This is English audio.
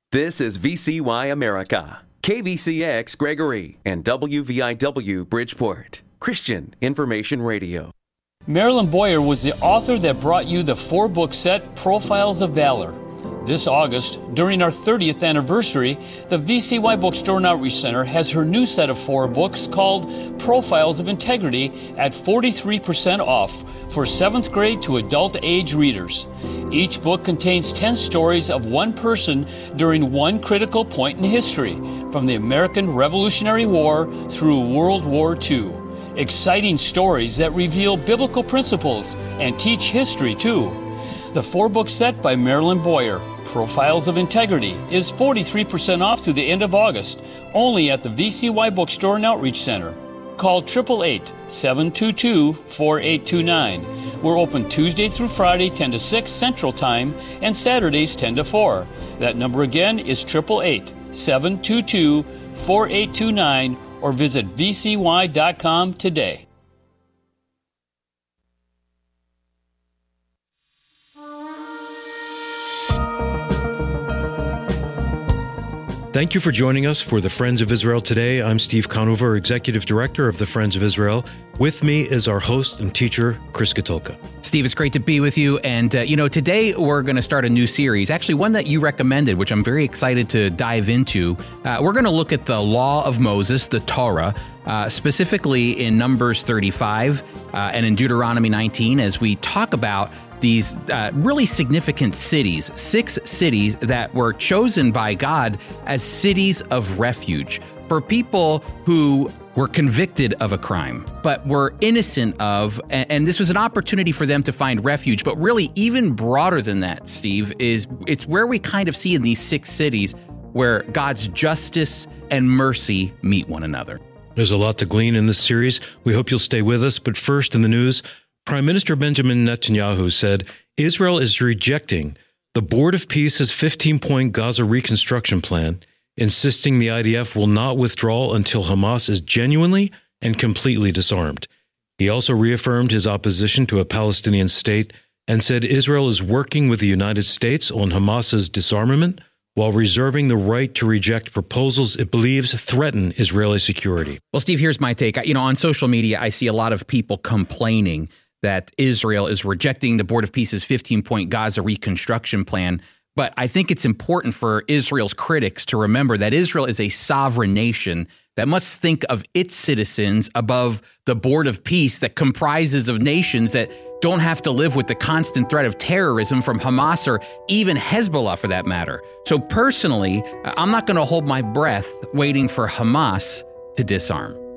This is VCY America, KVCX Gregory, and WVIW Bridgeport, Christian Information Radio. Marilyn Boyer was the author that brought you the 4-book set Profiles of Valor. This August, during our 30th anniversary, the VCY Bookstore and Outreach Center has her new set of 4 books called Profiles of Integrity at 43% off for 7th grade to adult age readers. Each book contains 10 stories of one person during one critical point in history, from the American Revolutionary War through World War II. Exciting stories that reveal biblical principles and teach history, too. The 4-book set by Marilyn Boyer, Profiles of Integrity, is 43% off through the end of August, only at the VCY Bookstore and Outreach Center. Call 888-722-4829. We're open Tuesday through Friday, 10 to 6 Central Time, and Saturdays, 10 to 4. That number again is 888-722-4829, or visit vcy.com today. Thank you for joining us for the Friends of Israel today. I'm Steve Conover, Executive Director of the Friends of Israel. With me is our host and teacher, Chris Katulka. Steve, it's great to be with you. And, today we're going to start a new series, actually one that you recommended, which I'm very excited to dive into. We're going to look at the Law of Moses, the Torah, specifically in Numbers 35 and in Deuteronomy 19, as we talk about these really significant cities, 6 cities that were chosen by God as cities of refuge for people who were convicted of a crime, but were innocent of, and this was an opportunity for them to find refuge. But really, even broader than that, Steve, it's where we kind of see in these 6 cities where God's justice and mercy meet one another. There's a lot to glean in this series. We hope you'll stay with us. But first, in the news, Prime Minister Benjamin Netanyahu said Israel is rejecting the Board of Peace's 15-point Gaza reconstruction plan, insisting the IDF will not withdraw until Hamas is genuinely and completely disarmed. He also reaffirmed his opposition to a Palestinian state and said Israel is working with the United States on Hamas's disarmament while reserving the right to reject proposals it believes threaten Israeli security. Well, Steve, here's my take. On social media, I see a lot of people complaining that Israel is rejecting the Board of Peace's 15-point Gaza reconstruction plan. But I think it's important for Israel's critics to remember that Israel is a sovereign nation that must think of its citizens above the Board of Peace that comprises of nations that don't have to live with the constant threat of terrorism from Hamas or even Hezbollah for that matter. So personally, I'm not going to hold my breath waiting for Hamas to disarm.